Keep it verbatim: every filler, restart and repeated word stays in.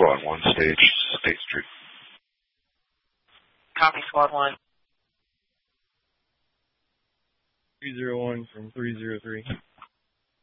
Squad one, stage State Street. Copy, Squad one. three zero one from three zero three.